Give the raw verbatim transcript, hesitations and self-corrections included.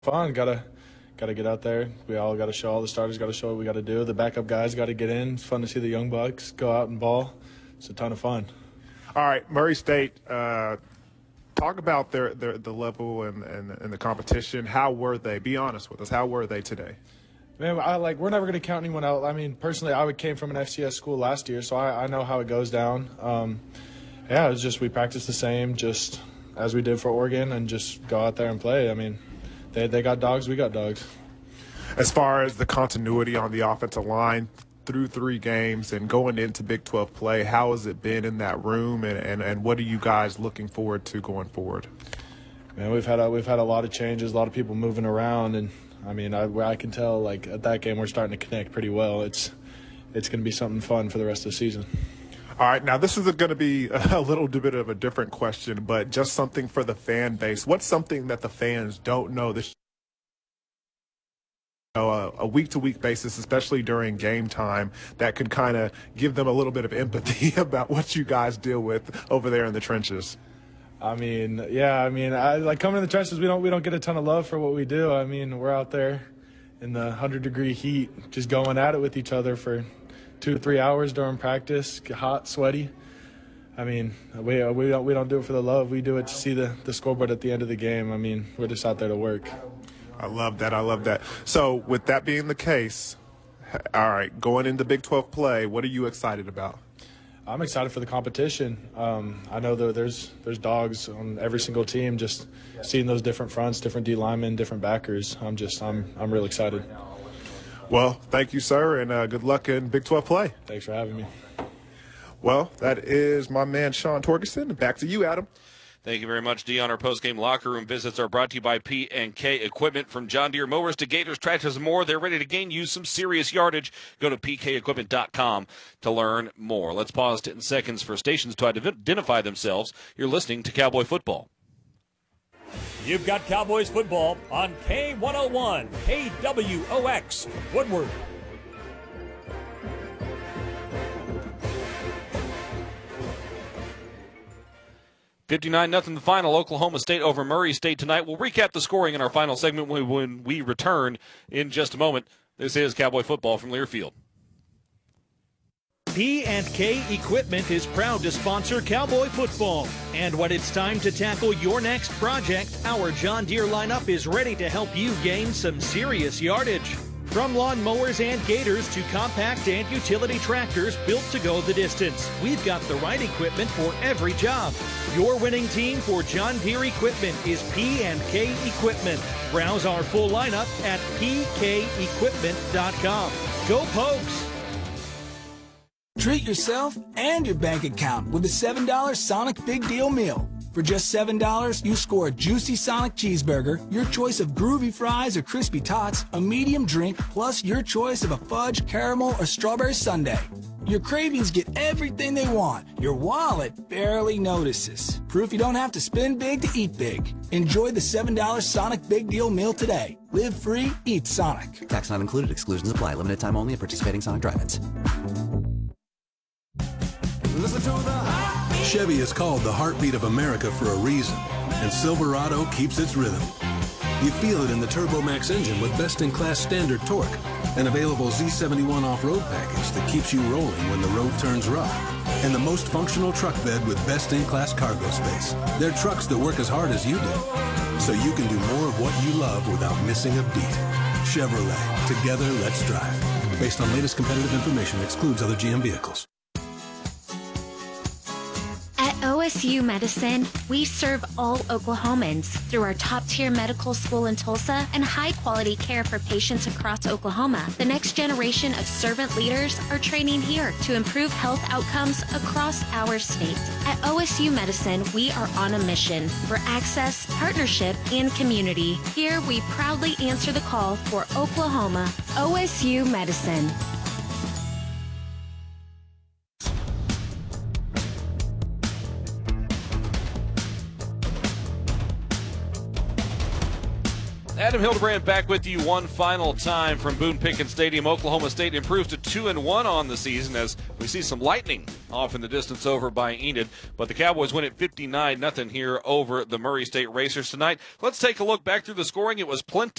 Fun, gotta gotta get out there. We all gotta show, all the starters gotta show what we gotta do. The backup guys gotta get in. It's fun to see the young bucks go out and ball. It's a ton of fun. All right, Murray State, uh, talk about their, their the level and, and, and the competition. How were they? Be honest with us. How were they today? Man, I like we're never gonna count anyone out. I mean, personally, I came from an F C S school last year, so I, I know how it goes down. Um, yeah, it was just we practiced the same, just as we did for Oregon, and just go out there and play. I mean, they they got dogs, we got dogs. As far as the continuity on the offensive line through three games and going into Big twelve play, how has it been in that room, and, and, and what are you guys looking forward to going forward? Man, we've had a, we've had a lot of changes, a lot of people moving around, and I mean, I, I can tell like at that game we're starting to connect pretty well. It's it's going to be something fun for the rest of the season. All right, now this is going to be a little bit of a different question, but just something for the fan base. What's something that the fans don't know this Uh, a week-to-week basis, especially during game time, that could kind of give them a little bit of empathy about what you guys deal with over there in the trenches? I mean, yeah, I mean, I, like coming in the trenches, we don't we don't get a ton of love for what we do. I mean, we're out there in the hundred-degree heat, just going at it with each other for two to three hours during practice, get hot, sweaty. I mean, we we don't we don't do it for the love. We do it to see the the scoreboard at the end of the game. I mean, we're just out there to work. I love that. I love that. So with that being the case, all right, going into Big twelve play, what are you excited about? I'm excited for the competition. Um, I know that there's there's dogs on every single team. Just seeing those different fronts, different D linemen, different backers. I'm just I'm I'm real excited. Well, thank you, sir, and uh, good luck in Big twelve play. Thanks for having me. Well, that is my man Sean Torgerson. Back to you, Adam. Thank you very much, Dion. Our post-game locker room visits are brought to you by P and K Equipment. From John Deere mowers to Gators, tractors, and more, they're ready to gain you some serious yardage. Go to P K equipment dot com to learn more. Let's pause ten seconds for stations to identify themselves. You're listening to Cowboy Football. You've got Cowboys football on K one oh one, K W O X, Woodward. fifty-nine nothing the final. Oklahoma State over Murray State tonight. We'll recap the scoring in our final segment when we return in just a moment. This is Cowboy Football from Learfield. P and K Equipment is proud to sponsor Cowboy Football. And when it's time to tackle your next project, our John Deere lineup is ready to help you gain some serious yardage. From lawn mowers and gators to compact and utility tractors built to go the distance, we've got the right equipment for every job. Your winning team for John Deere equipment is P and K Equipment. Browse our full lineup at P K equipment dot com. Go Pokes! Treat yourself and your bank account with a seven dollar Sonic Big Deal Meal. For just seven dollars, you score a juicy Sonic cheeseburger, your choice of groovy fries or crispy tots, a medium drink, plus your choice of a fudge, caramel, or strawberry sundae. Your cravings get everything they want. Your wallet barely notices. Proof you don't have to spend big to eat big. Enjoy the seven dollar Sonic Big Deal Meal today. Live free, eat Sonic. Tax not included. Exclusions apply. Limited time only at participating Sonic drive-ins. Listen to the Chevy is called the heartbeat of America for a reason, and Silverado keeps its rhythm. You feel it in the TurboMax engine with best-in-class standard torque, an available Z seventy-one off-road package that keeps you rolling when the road turns rough, and the most functional truck bed with best-in-class cargo space. They're trucks that work as hard as you do, so you can do more of what you love without missing a beat. Chevrolet, together let's drive. Based on latest competitive information, excludes other G M vehicles. O S U Medicine, we serve all Oklahomans through our top-tier medical school in Tulsa and high-quality care for patients across Oklahoma. The next generation of servant leaders are training here to improve health outcomes across our state. At O S U Medicine, we are on a mission for access, partnership, and community. Here, we proudly answer the call for Oklahoma. O S U Medicine. Adam Hildebrand back with you one final time from Boone Pickens Stadium. Oklahoma State improves to two and one on the season as we see some lightning off in the distance over by Enid. But the Cowboys win at fifty-nine nothing here over the Murray State Racers tonight. Let's take a look back through the scoring. It was plenty.